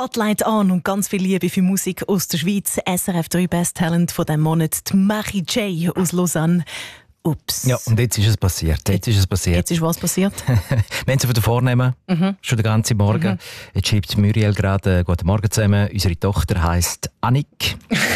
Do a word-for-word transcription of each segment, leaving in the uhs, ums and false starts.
Spotlight an und ganz viel Liebe für Musik aus der Schweiz. S R F drei Best Talent von diesem Monat, die Marie J. aus Lausanne. Ups. Ja, und jetzt ist es passiert. Jetzt ist es passiert. Jetzt ist was passiert? Wir haben sie von vornehmen, mhm. schon den ganzen Morgen. Mhm. Jetzt schreibt Muriel gerade äh, «Guten Morgen zusammen». Unsere Tochter heisst Annik.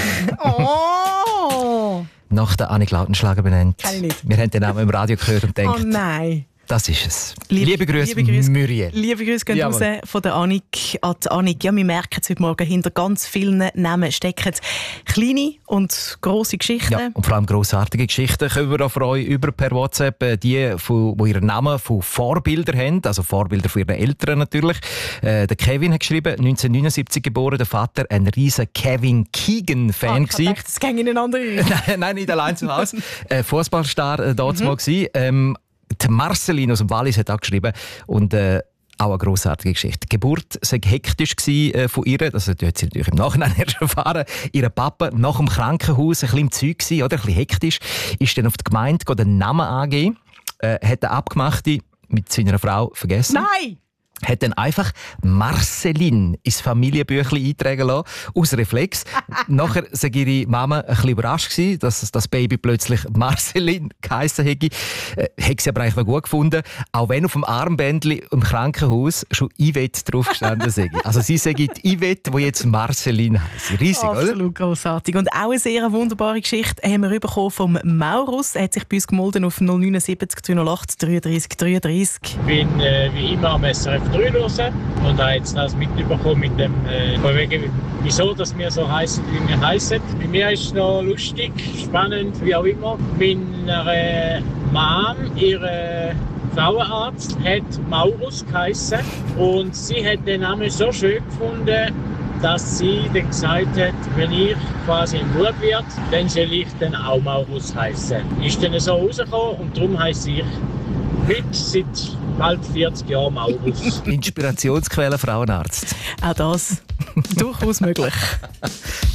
Oh! Nach der Annik Lautenschlager benannt. Kann ich nicht. Wir haben den Namen im Radio gehört und gedacht, oh nein. das ist es. Liebe, liebe Grüße, liebe Grüße, Muriel. Liebe Grüße gehen raus von der Annik an die Annik. Ja, wir merken es heute Morgen, hinter ganz vielen Namen stecken kleine und grosse Geschichten. Ja, und vor allem grossartige Geschichten können wir auch von euch über per WhatsApp, die, die ihren Namen von Vorbildern haben, also Vorbilder von ihren Eltern natürlich. Äh, der Kevin hat geschrieben, neunzehnhundertneunundsiebzig geboren, der Vater ein riesen Kevin Keegan-Fan. Oh, ich dachte, das ging in eine andere Richtung. nein, nein, nicht allein zu Hause. äh, Fußballstar äh, damals mhm. mal gewesen. Ähm, Die Marceline aus dem Wallis hat auch geschrieben und äh, auch eine grossartige Geschichte. Die Geburt sei hektisch gsi, äh, von ihr, das hat sie natürlich im Nachhinein erst erfahren. Ihr Papa nach dem Krankenhaus ein bisschen im Zeug gsi, oder ein bisschen hektisch, ist dann auf die Gemeinde den Namen angegeben, äh, hat den Abgemachte mit seiner Frau vergessen. Nein! Hat dann einfach Marceline ins Familienbüchlein eintragen lassen, aus Reflex. Nachher war ihre Mama ein bisschen überrascht gewesen, dass das Baby plötzlich Marceline geheissen hätte. Äh, hat sie aber eigentlich noch gut gefunden, auch wenn auf dem Armbändchen im Krankenhaus schon Yvette drauf gestanden sei. Also sie sagen die Yvette, die jetzt Marceline heisst. Riesig, absolut, oder? Absolut grossartig. Und auch eine sehr wunderbare Geschichte haben wir bekommen vom Maurus. Er hat sich bei uns gemolden auf null neun sieben null acht dreiunddreißig dreiunddreißig. Ich bin äh, wie immer am S R F drei hören und habe jetzt das mitbekommen mit dem, äh, von wegen, wieso dass wir so heißen, wie wir heißen. Bei mir ist es noch lustig, spannend, wie auch immer. Meine Mom, ihre Frauenarzt, hat Maurus geheißen und sie hat den Namen so schön gefunden, dass sie dann gesagt hat, wenn ich quasi ein Bub werde, dann soll ich dann auch Maurus heißen. Ist dann so rausgekommen und darum heisse ich mit seit bald vierzig Jahren Maurus. Inspirationsquelle Frauenarzt. Auch das durchaus möglich.